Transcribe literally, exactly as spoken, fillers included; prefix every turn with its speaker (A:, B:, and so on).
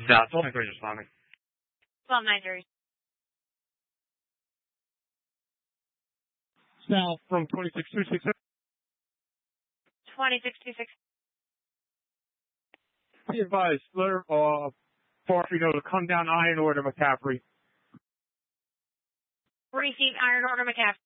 A: That's all. Thank you for responding.
B: twelve nine zero.
A: South from twenty-six two six.
B: twenty-six two six.
A: Be advised, letter uh, for you know to come down iron order McCaffrey.
B: Receive iron order McCaffrey.